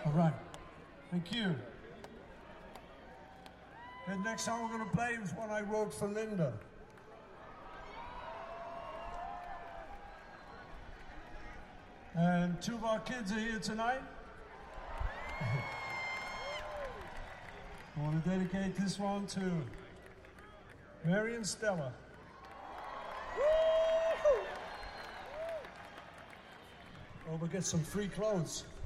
All right. Thank you. The next song we're going to play is one I wrote for Linda. And two of our kids are here tonight. I want to dedicate this one to Mary and Stella. Oh, we'll get some free clothes.